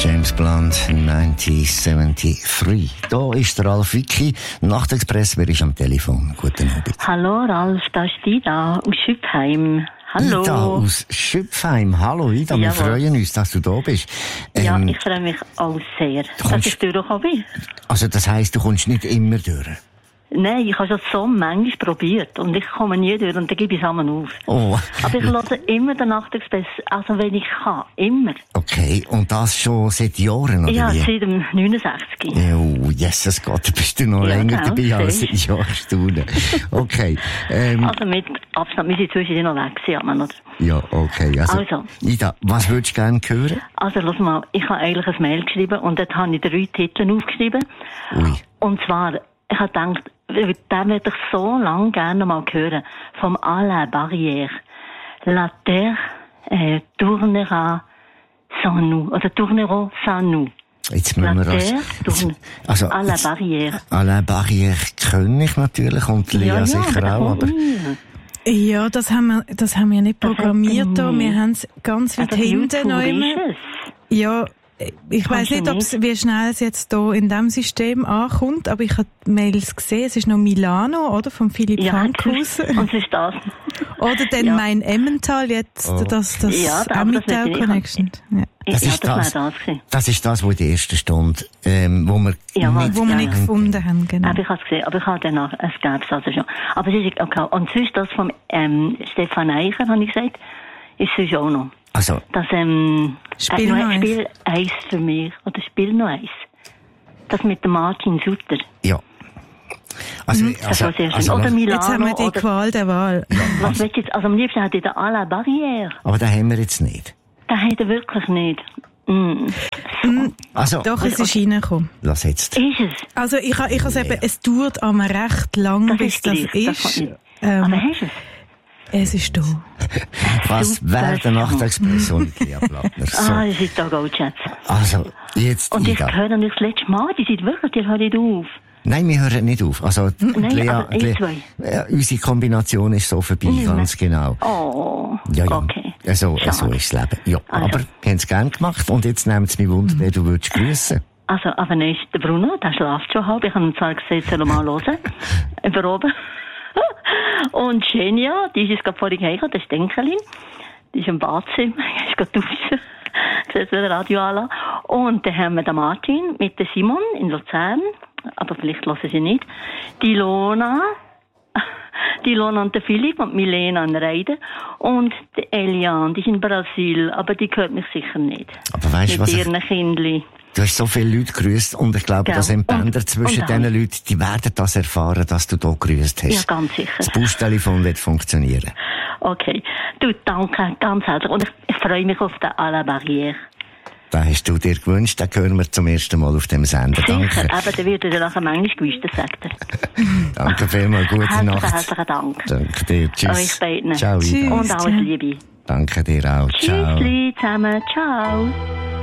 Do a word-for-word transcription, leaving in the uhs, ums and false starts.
James Blunt, neunzehnhundertdreiundsiebzig. Da ist der Ralf Wicki. Nachtexpress, wer ist am Telefon? Guten Abend. Hallo Ralf, da ist Ida aus Schüpfheim. Hallo. Ida aus Schüpfheim. Hallo Ida, wir Jawohl. freuen uns, dass du da bist. Ähm, Ja, ich freue mich auch sehr, dass ich durchgekommen bin. Also das heisst, du kommst nicht immer durch? Nein, ich habe schon so manchmal probiert und ich komme nie durch und dann gebe ich es einmal auf. Oh. Aber ich höre immer den Nachtexpress, also wenn ich kann, immer. Okay, und das schon seit Jahren, oder Ja, wie? seit dem neunundsechzig. Oh, Jesus Gott, bist du noch Ja, länger genau, dabei als siehst. ich. Ja, staune. Okay. Ähm, Also mit Abstand, wir sind zwischendurch noch weg gewesen, aber noch. ja, okay. Also, Also. Ida, was würdest du gerne hören? Also, lass mal, ich habe eigentlich ein Mail geschrieben und dort habe ich drei Titel aufgeschrieben. Ui. Und zwar, ich habe gedacht, den würde ich so lange gerne mal hören. Vom Alain Barrière. La terre äh, tournera sans nous. Oder tournera sans nous. Jetzt La müssen wir terre das... tourne. Also, Alain jetzt- Barrière. Alain Barrière kenne ich natürlich und Lea Ja, ja, sicher aber auch, aber... Ja, das haben wir, das haben wir nicht Das programmiert hat- da. Wir haben es ganz weit Also, hinten noch YouTube immer. ist es. Ja, ich Kannst weiss du nicht, ob's, wie schnell es jetzt hier in diesem System ankommt, aber ich habe die Mails gesehen. Es ist noch Milano, oder? Von Philipp Ja, Fankhausen. und es ist das. Oder dann Ja. mein Emmental jetzt, Oh. das, das Ja, aber das Emmental wird- ich- Connection. Ja. Das ja, ist das das. war das gewesen. Das ist das, wo in der ersten Stunde, ähm, wo wir Ja, nicht... Wo wir Ja, nicht ja. gefunden haben, genau. Aber ich habe es gesehen, aber ich habe danach, es gäbe es also schon. Aber es ist okay. Und sonst das von ähm, Stefan Eicher, habe ich gesagt, ist sonst auch noch. Also, Das, ähm, Spiel äh, noch eins. Spiel eins für mich. Oder Spiel noch eins. Das mit dem Martin Sutter. ja. Also, Mhm. Das also, war sehr schön. also, Oder Milano. Jetzt haben wir die oder, Qual der Wahl. was willst du jetzt? Also am liebsten hätte ich den Alain Barrière. aber den haben wir jetzt nicht. Den hat er wirklich nicht. Mm. Also, Doch, es ist reingekommen. lass jetzt. Ist es? Also ich, ha- ich has eben, es dauert einmal recht lang, Das bis ist das gleich, das ist. kann ich. Ähm, Aber hast du es? es ist da. Was Super. wäre der Nachtexpress ohne Lea Plattner? So. Ah, das ist da Goldschätze. Also, jetzt Und ich Ida. höre nicht das letzte Mal, die sind wirklich, die hören nicht auf. Nein, wir hören nicht auf. Also, Nein, Lea, aber ihr Lea, zwei. ja, unsere Kombination ist so vorbei, Nicht mehr. ganz genau. Oh, Ja, ja. okay. So, Schade. so ist das Leben. Ja, Also. aber wir haben es gerne gemacht und jetzt nehmen es mich Wunder, wer du würdest grüssen. Also, aber dann ist der Bruno, der schläft schon halb. Ich habe ihm zwar gesagt, soll er mal hören. Über oben. Und Genia, die ist jetzt gerade vorhin heimgekommen, das ist Denkelin. Die ist im Badzimmer, die ist gerade duschen. Ich sehe das Radio an. Und dann haben wir den Martin mit der Simon in Luzern. Aber vielleicht hören sie nicht. Die Lona. Die Lona und der Philipp und Milena in Reiden. Und die Eliane, die ist in Brasil. Aber die hört mich sicher nicht. Aber weißt du, Mit was ich, ihren Kindern. du hast so viele Leute grüßt und ich glaube, Genau. das Entbänder Und- zwischen und diesen auch. Leuten, die werden das erfahren, dass du da grüßt hast. Ja, ganz sicher. Das Buschtelefon wird funktionieren. Okay. Du, danke ganz herzlich. Und ich, ich freue mich auf den Alain Barrière. Den hast du dir gewünscht, den hören wir zum ersten Mal auf dem Sender. Sicher. Danke. Aber der wird er nachher manchmal gewusst, das sagt er. Danke vielmals, gute Herzlichen, Nacht. herzlichen Dank. Danke dir, tschüss. Euch beiden. Ciao, Ida. Tschüss. Und alles Liebe. Danke dir auch, ciao. Tschüssli zusammen. Ciao.